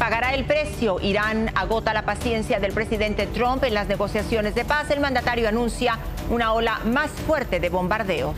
pagará el precio. Irán agota la paciencia del presidente Trump en las negociaciones de paz. El mandatario anuncia una ola más fuerte de bombardeos.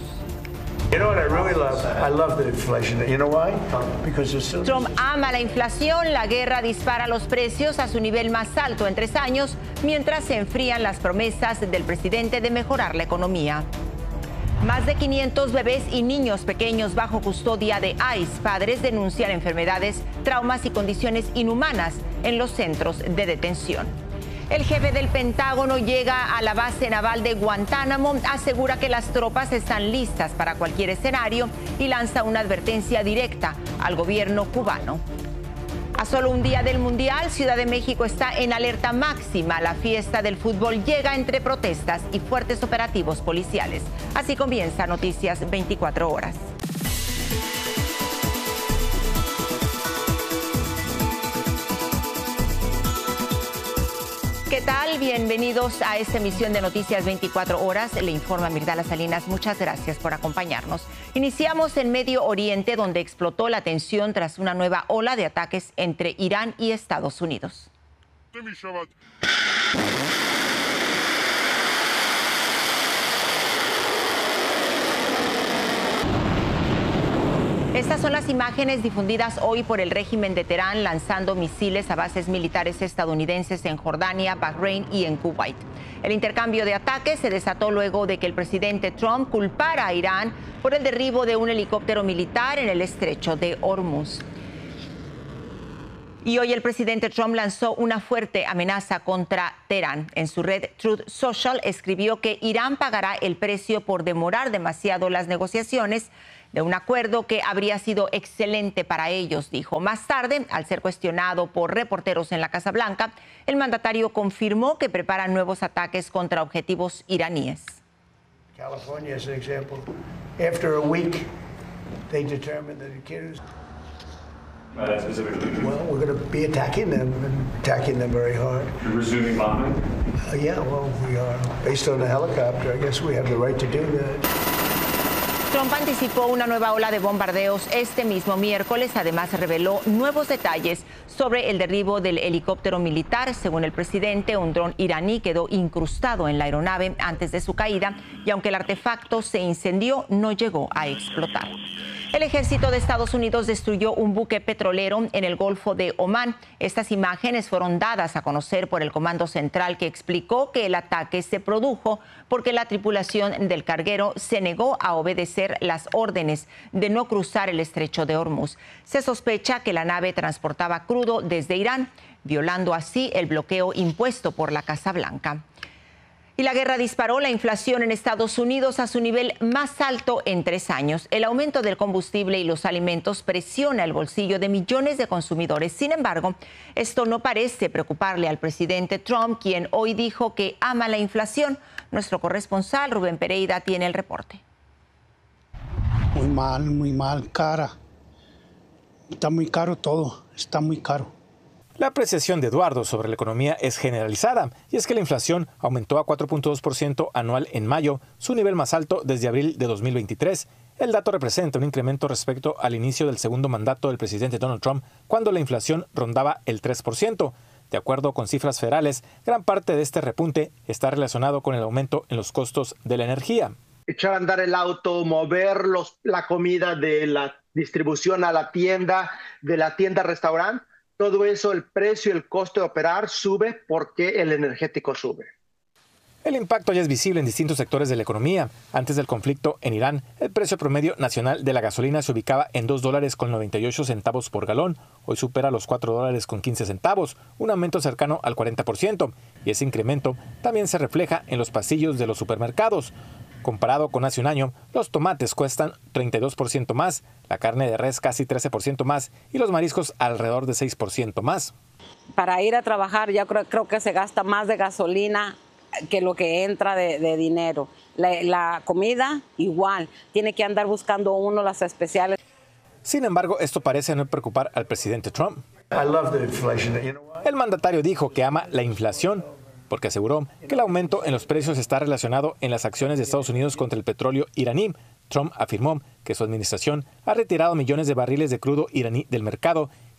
Trump ama la inflación. La guerra dispara los precios a su nivel más alto en 3 años, mientras se enfrían las promesas del presidente de mejorar la economía. Más de 500 bebés y niños pequeños bajo custodia de ICE. Padres denuncian enfermedades, traumas y condiciones inhumanas en los centros de detención. El jefe del Pentágono llega a la base naval de Guantánamo, asegura que las tropas están listas para cualquier escenario y lanza una advertencia directa al gobierno cubano. A solo un día del Mundial, Ciudad de México está en alerta máxima. La fiesta del fútbol llega entre protestas y fuertes operativos policiales. Así comienza Noticias 24 Horas. ¿Qué tal? Bienvenidos a esta emisión de Noticias 24 Horas. Le informa Migdalia Salinas. Muchas gracias por acompañarnos. Iniciamos en Medio Oriente, donde explotó la tensión tras una nueva ola de ataques entre Irán y Estados Unidos. Estas son las imágenes difundidas hoy por el régimen de Teherán lanzando misiles a bases militares estadounidenses en Jordania, Bahrein y en Kuwait. El intercambio de ataques se desató luego de que el presidente Trump culpara a Irán por el derribo de un helicóptero militar en el estrecho de Hormuz. Y hoy el presidente Trump lanzó una fuerte amenaza contra Teherán. En su red Truth Social escribió que Irán pagará el precio por demorar demasiado las negociaciones de un acuerdo que habría sido excelente para ellos, dijo. Más tarde, al ser cuestionado por reporteros en la Casa Blanca, el mandatario confirmó que preparan nuevos ataques contra objetivos iraníes. California es un ejemplo. After a week, they determined that it cares. Well, we're going to be attacking them very hard. You're resuming bombing? Yeah, well, we are. Based on the helicopter, I guess we have the right to do that. Trump anticipó una nueva ola de bombardeos este mismo miércoles. Además, reveló nuevos detalles sobre el derribo del helicóptero militar. Según el presidente, un dron iraní quedó incrustado en la aeronave antes de su caída y aunque el artefacto se incendió, no llegó a explotar. El ejército de Estados Unidos destruyó un buque petrolero en el Golfo de Omán. Estas imágenes fueron dadas a conocer por el Comando Central, que explicó que el ataque se produjo porque la tripulación del carguero se negó a obedecer las órdenes de no cruzar el estrecho de Hormuz. Se sospecha que la nave transportaba crudo desde Irán, violando así el bloqueo impuesto por la Casa Blanca. Y la guerra disparó la inflación en Estados Unidos a su nivel más alto en 3 años. El aumento del combustible y los alimentos presiona el bolsillo de millones de consumidores. Sin embargo, esto no parece preocuparle al presidente Trump, quien hoy dijo que ama la inflación. Nuestro corresponsal Rubén Pereira tiene el reporte. Muy mal, cara. Está muy caro todo, está muy caro. La apreciación de Eduardo sobre la economía es generalizada, y es que la inflación aumentó a 4.2% anual en mayo, su nivel más alto desde abril de 2023. El dato representa un incremento respecto al inicio del segundo mandato del presidente Donald Trump, cuando la inflación rondaba el 3%. De acuerdo con cifras federales, gran parte de este repunte está relacionado con el aumento en los costos de la energía. Echar a andar el auto, mover la comida de la distribución a la tienda, de la tienda a restaurante. Todo eso, el precio y el costo de operar sube porque el energético sube. El impacto ya es visible en distintos sectores de la economía. Antes del conflicto en Irán, el precio promedio nacional de la gasolina se ubicaba en $2.98 por galón. Hoy supera los $4.15, un aumento cercano al 40%. Y ese incremento también se refleja en los pasillos de los supermercados. Comparado con hace un año, los tomates cuestan 32% más, la carne de res casi 13% más y los mariscos alrededor de 6% más. Para ir a trabajar ya creo que se gasta más de gasolina que lo que entra de dinero. La comida igual, tiene que andar buscando uno las especiales. Sin embargo, esto parece no preocupar al presidente Trump. El mandatario dijo que ama la inflación, porque aseguró que el aumento en los precios está relacionado en las acciones de Estados Unidos contra el petróleo iraní. Trump afirmó que su administración ha retirado millones de barriles de crudo iraní del mercado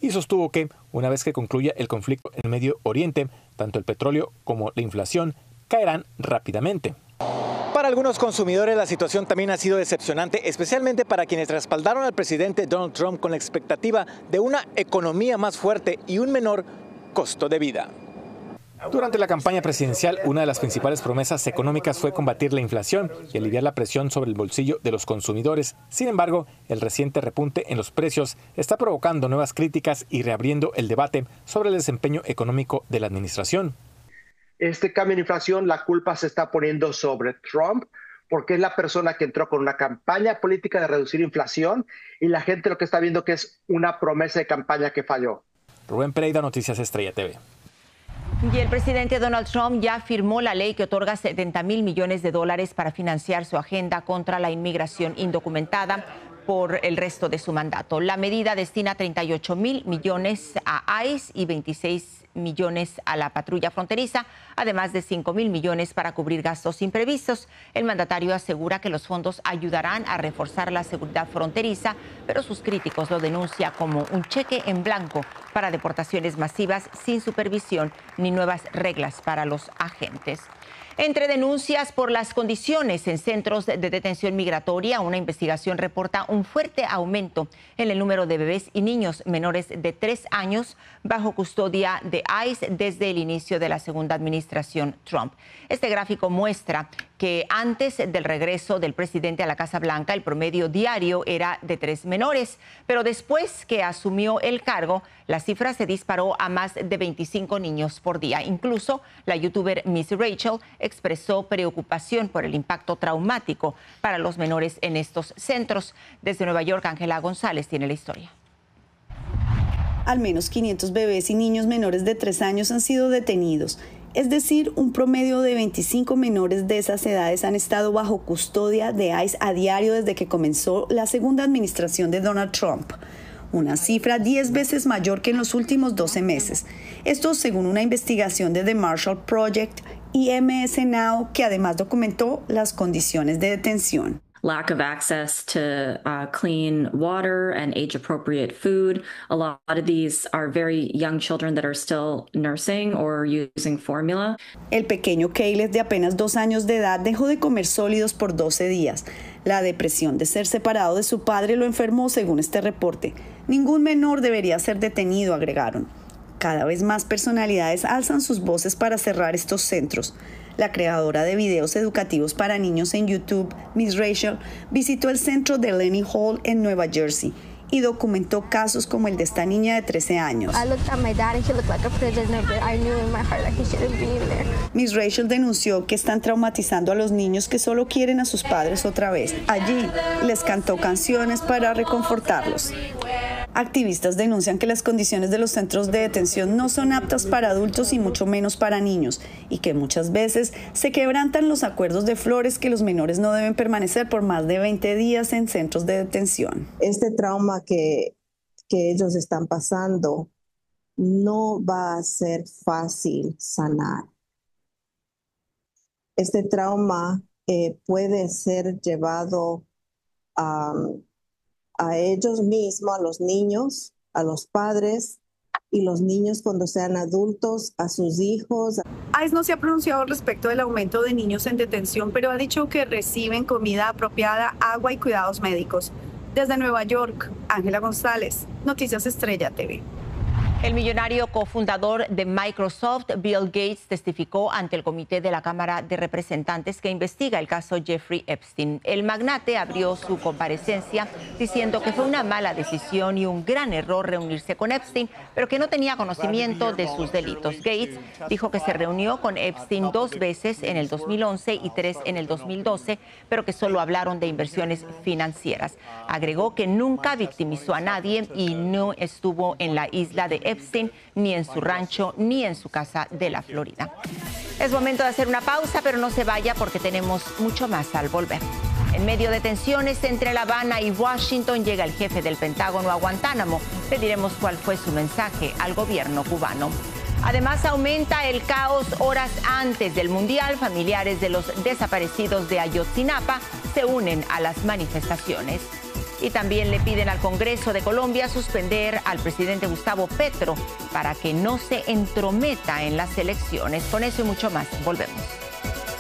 y sostuvo que, una vez que concluya el conflicto en Medio Oriente, tanto el petróleo como la inflación caerán rápidamente. Para algunos consumidores la situación también ha sido decepcionante, especialmente para quienes respaldaron al presidente Donald Trump con la expectativa de una economía más fuerte y un menor costo de vida. Durante la campaña presidencial, una de las principales promesas económicas fue combatir la inflación y aliviar la presión sobre el bolsillo de los consumidores. Sin embargo, el reciente repunte en los precios está provocando nuevas críticas y reabriendo el debate sobre el desempeño económico de la administración. Este cambio en inflación, la culpa se está poniendo sobre Trump, porque es la persona que entró con una campaña política de reducir inflación y la gente lo que está viendo que es una promesa de campaña que falló. Rubén Pereira, Noticias Estrella TV. Y el presidente Donald Trump ya firmó la ley que otorga $70,000 millones para financiar su agenda contra la inmigración indocumentada por el resto de su mandato. La medida destina $38,000 millones a ICE y $26 millones a la patrulla fronteriza, además de $5,000 millones para cubrir gastos imprevistos. El mandatario asegura que los fondos ayudarán a reforzar la seguridad fronteriza, pero sus críticos lo denuncian como un cheque en blanco para deportaciones masivas sin supervisión ni nuevas reglas para los agentes. Entre denuncias por las condiciones en centros de detención migratoria, una investigación reporta un fuerte aumento en el número de bebés y niños menores de 3 años bajo custodia de ICE desde el inicio de la segunda administración Trump. Este gráfico muestra que antes del regreso del presidente a la Casa Blanca, el promedio diario era de 3 menores, pero después que asumió el cargo, la cifra se disparó a más de 25 niños por día. Incluso la youtuber Miss Rachel expresó preocupación por el impacto traumático para los menores en estos centros. Desde Nueva York, Ángela González tiene la historia. Al menos 500 bebés y niños menores de 3 años han sido detenidos. Es decir, un promedio de 25 menores de esas edades han estado bajo custodia de ICE a diario desde que comenzó la segunda administración de Donald Trump. Una cifra 10 veces mayor que en los últimos 12 meses. Esto según una investigación de The Marshall Project y MS Now, que además documentó las condiciones de detención. Lack of access to clean water and age-appropriate food. A lot of these are very young children that are still nursing or using formula. El pequeño Caleb, de apenas 2 años de edad, dejó de comer sólidos por 12 días. La depresión de ser separado de su padre lo enfermó, según este reporte. Ningún menor debería ser detenido, agregaron. Cada vez más personalidades alzan sus voces para cerrar estos centros. La creadora de videos educativos para niños en YouTube, Miss Rachel, visitó el centro de Lenny Hall en Nueva Jersey y documentó casos como el de esta niña de 13 años. Miss Rachel denunció que están traumatizando a los niños que solo quieren a sus padres otra vez. Allí les cantó canciones para reconfortarlos. Activistas denuncian que las condiciones de los centros de detención no son aptas para adultos y mucho menos para niños, y que muchas veces se quebrantan los acuerdos de Flores que los menores no deben permanecer por más de 20 días en centros de detención. Este trauma que ellos están pasando no va a ser fácil sanar. Este trauma puede ser llevado a ellos mismos, a los niños, a los padres y los niños cuando sean adultos, a sus hijos. ICE no se ha pronunciado respecto del aumento de niños en detención, pero ha dicho que reciben comida apropiada, agua y cuidados médicos. Desde Nueva York, Ángela González, Noticias Estrella TV. El millonario cofundador de Microsoft, Bill Gates, testificó ante el comité de la Cámara de Representantes que investiga el caso Jeffrey Epstein. El magnate abrió su comparecencia diciendo que fue una mala decisión y un gran error reunirse con Epstein, pero que no tenía conocimiento de sus delitos. Gates dijo que se reunió con Epstein 2 veces en el 2011 y 3 en el 2012, pero que solo hablaron de inversiones financieras. Agregó que nunca victimizó a nadie y no estuvo en la isla de Epstein, ni en su rancho, ni en su casa de la Florida. Es momento de hacer una pausa, pero no se vaya porque tenemos mucho más al volver. En medio de tensiones entre La Habana y Washington, llega el jefe del Pentágono a Guantánamo. Le diremos cuál fue su mensaje al gobierno cubano. Además, aumenta el caos horas antes del Mundial. Familiares de los desaparecidos de Ayotzinapa se unen a las manifestaciones. Y también le piden al Congreso de Colombia suspender al presidente Gustavo Petro para que no se entrometa en las elecciones. Con eso y mucho más, volvemos.